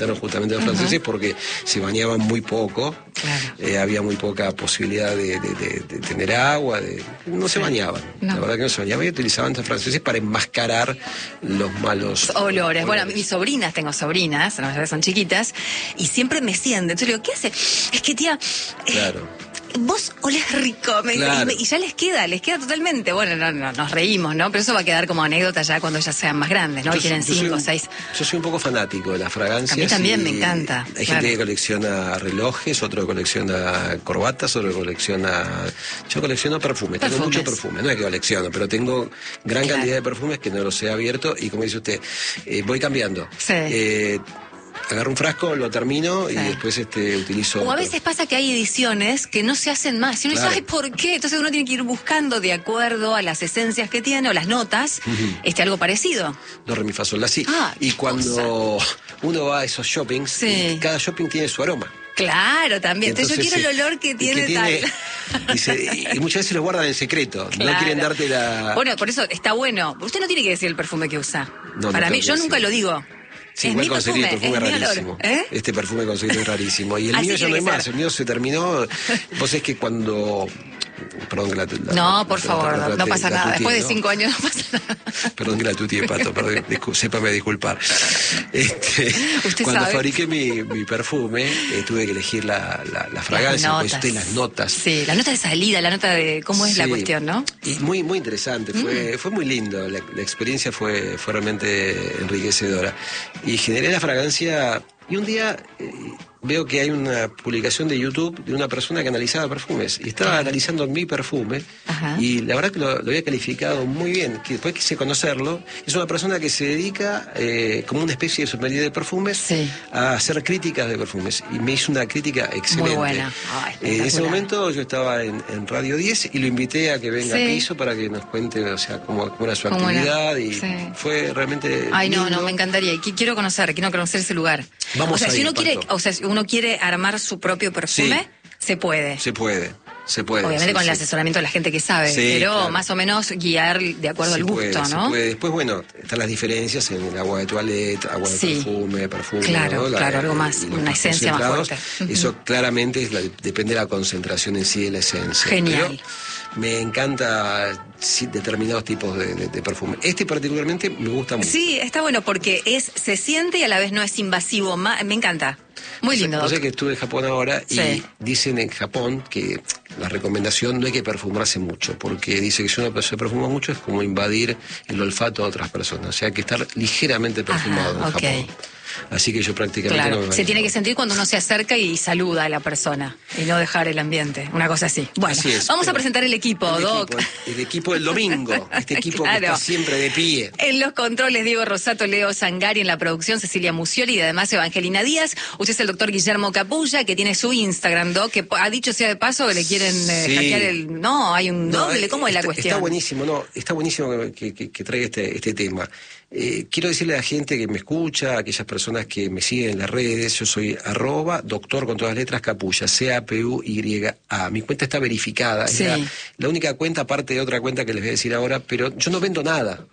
justamente los franceses porque se bañaban muy poco, claro. había muy poca posibilidad de tener agua, no se bañaban, la verdad que no se bañaban y utilizaban los franceses para enmascarar los malos olores. Bueno, mis sobrinas, tengo sobrinas, la mayoría son chiquitas, y siempre me sienten, entonces le digo, ¿qué hace? Es que tía... Claro. Vos olés rico, Claro. y ya les queda totalmente. Bueno, no, nos reímos, ¿no? Pero eso va a quedar como anécdota ya cuando ya sean más grandes, ¿no? Y tienen 5 o 6. Yo soy un poco fanático de las fragancias. A mí también me encanta. Hay gente que colecciona relojes, otro que colecciona corbatas, otro que colecciona... Yo colecciono perfumes. Tengo mucho perfume, no es que colecciono, pero tengo gran cantidad de perfumes que no los he abierto y como dice usted, voy cambiando. Sí. Agarro un frasco, lo termino y después utilizo... O a veces pasa que hay ediciones que no se hacen más. Y uno dice, ay, ¿por qué? Entonces uno tiene que ir buscando de acuerdo a las esencias que tiene o las notas, algo parecido. Do, re, mi, fa, sol, la, si. Ah, y cuando uno va a esos shoppings, cada shopping tiene su aroma. Claro, también. Entonces yo quiero el olor que tiene tal. Y muchas veces lo guardan en secreto. Claro. No quieren darte la... Bueno, por eso está bueno. Usted no tiene que decir el perfume que usa. No, para mí, yo nunca lo digo. Sí, es igual mi conseguí perfume, el perfume rarísimo. Este perfume conseguí es rarísimo. Y el mío ya no hay más, el mío se terminó. Vos es que cuando... Perdón que no, por favor, no pasa nada. Después de 5 años no pasa nada. Perdón que la tuteé, Pato, perdón, sépame disculpar. Cuando fabriqué mi perfume, tuve que elegir la fragancia, pues las notas. Sí, la nota de salida, la nota de cómo es la cuestión, ¿no? Y muy interesante, fue muy lindo, la experiencia fue realmente enriquecedora. Y generé la fragancia, y un día... veo que hay una publicación de YouTube de una persona que analizaba perfumes y estaba analizando mi perfume y la verdad que lo había calificado muy bien, que después quise conocerlo. Es una persona que se dedica como una especie de sommelier de perfumes a hacer críticas de perfumes y me hizo una crítica excelente. Muy buena. En ese momento yo estaba en Radio 10 y lo invité a que venga a Piso para que nos cuente, o sea, cómo era su actividad y fue realmente lindo. No, me encantaría. Quiero conocer ese lugar. Vamos si uno quiere, uno quiere armar su propio perfume, se puede. Se puede. Obviamente con el asesoramiento de la gente que sabe, pero claro, más o menos guiar de acuerdo al gusto, ¿no? Se puede. Después, bueno, están las diferencias en el agua de toilette, agua de perfume. Claro, ¿no? algo más, una esencia más fuerte. Eso claramente depende de la concentración en sí de la esencia. Genial. Pero me encanta determinados tipos de perfume. Este particularmente me gusta mucho. Sí, está bueno porque se siente y a la vez no es invasivo. Me encanta. Muy lindo. Yo sé que estuve en Japón ahora y dicen en Japón que la recomendación no hay que perfumarse mucho, porque dice que si uno se perfuma mucho es como invadir el olfato de otras personas. O sea, hay que estar ligeramente perfumado en Japón. Así que yo prácticamente no me se tiene que sentir cuando uno se acerca y saluda a la persona y no dejar el ambiente, una cosa así. Bueno, vamos a presentar el equipo, Doc. El equipo del domingo, este equipo que está siempre de pie. En los controles, Diego Rosato, Leo Sangari, en la producción, Cecilia Musioli y además Evangelina Díaz. Usted es el doctor Guillermo Capulla, que tiene su Instagram, Doc, que ha dicho sea de paso que le quieren hackear el... No, hay un doble, ¿cómo es la cuestión? Está buenísimo que traiga este tema. Quiero decirle a la gente que me escucha, a aquellas personas que me siguen en las redes, yo soy @doctor con todas las letras Capulla, CAPUYA. Mi cuenta está verificada, es la única cuenta, aparte de otra cuenta que les voy a decir ahora, pero yo no vendo nada.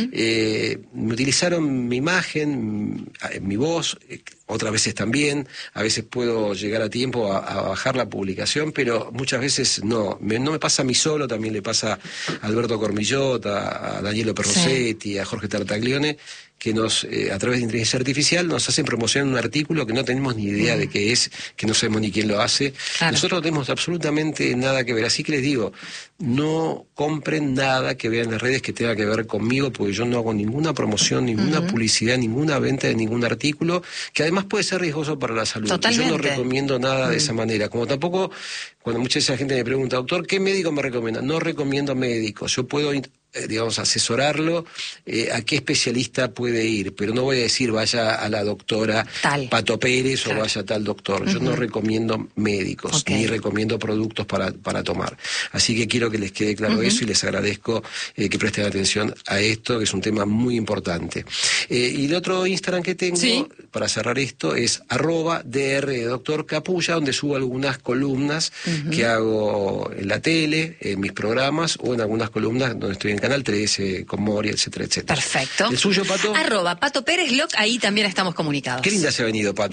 Me utilizaron mi imagen, mi voz, otras veces también, a veces puedo llegar a tiempo a bajar la publicación, pero muchas veces no me pasa a mí solo, también le pasa a Alberto Cormillot, a Danielo Perrosetti, a Jorge Tartaglione, que a través de inteligencia artificial nos hacen promocionar un artículo que no tenemos ni idea de qué es, que no sabemos ni quién lo hace. Claro. Nosotros no tenemos absolutamente nada que ver, así que les digo, no compren nada que vean en las redes que tenga que ver conmigo, porque yo no hago ninguna promoción, ninguna publicidad, ninguna venta de ningún artículo, que además puede ser riesgoso para la salud. Totalmente. Yo no recomiendo nada de esa manera, como tampoco, cuando mucha de esa gente me pregunta, doctor, ¿qué médico me recomienda? No recomiendo médicos, yo puedo asesorarlo a qué especialista puede ir, pero no voy a decir vaya a la doctora Pato Pérez o vaya a tal doctor. Yo no recomiendo médicos, ni recomiendo productos para tomar. Así que quiero que les quede claro eso y les agradezco que presten atención a esto, que es un tema muy importante. Y el otro Instagram que tengo, para cerrar esto, es @dr de Doctor Capulla, donde subo algunas columnas que hago en la tele, en mis programas, o en algunas columnas donde estoy en Canal 13, con Mori, etcétera, etcétera. Perfecto. ¿El suyo, Pato? @Pato Pérez Loc, ahí también estamos comunicados. Qué linda se ha venido, Pato.